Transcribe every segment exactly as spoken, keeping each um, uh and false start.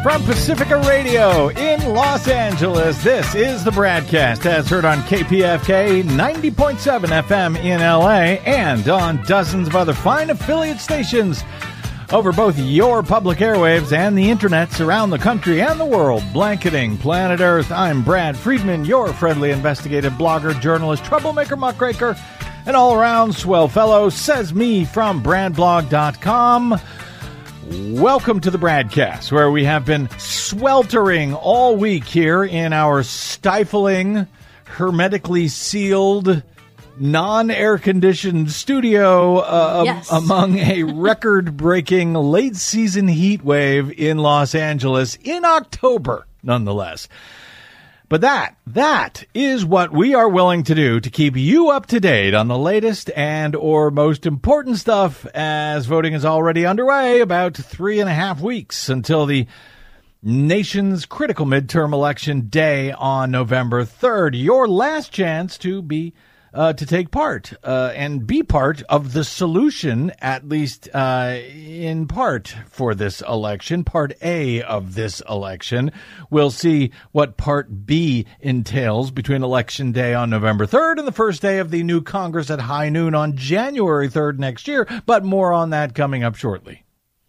From Pacifica Radio in Los Angeles, this is the BradCast, as heard on K P F K ninety point seven F M in L A and on dozens of other fine affiliate stations over both your public airwaves and the internets around the country and the world, blanketing planet Earth. I'm Brad Friedman, your friendly investigative blogger, journalist, troublemaker, muckraker, and all-around swell fellow, says me from brad blog dot com. Welcome to the BradCast, where we have been sweltering all week here in our stifling, hermetically sealed, non-air-conditioned studio uh, yes. among a record-breaking late-season heat wave in Los Angeles in October, nonetheless. But that, that is what we are willing to do to keep you up to date on the latest and or most important stuff, as voting is already underway, about three and a half weeks until the nation's critical midterm election day on November third. Your last chance to be Uh, to take part uh, and be part of the solution, at least uh, in part, for this election. Part A of this election. We'll see what Part B entails between Election Day on November third and the first day of the new Congress at high noon on January third next year, but more on that coming up shortly.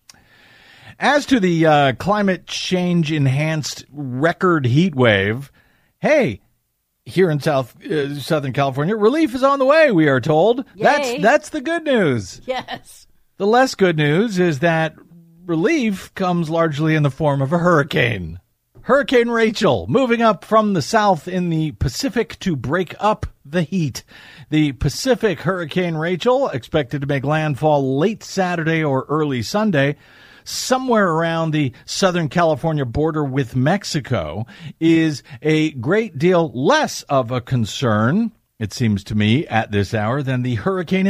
As to the uh, climate change-enhanced record heat wave, hey, here in South uh, Southern California, relief is on the way, we are told. Yay. That's that's the good news. Yes. The less good news is that relief comes largely in the form of a hurricane. Hurricane Rachel, moving up from the south in the Pacific to break up the heat. The Pacific Hurricane Rachel, expected to make landfall late Saturday or early Sunday, somewhere around the Southern California border with Mexico, is a great deal less of a concern, it seems to me, at this hour than the hurricane